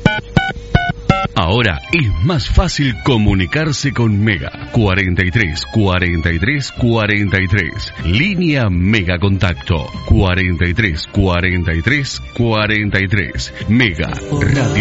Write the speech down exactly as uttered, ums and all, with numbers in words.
Ahora es más fácil comunicarse con Mega. cuarenta y tres, cuarenta y tres, cuarenta y tres. Línea Mega Contacto. cuarenta y tres, cuarenta y tres, cuarenta y tres. Mega Radio.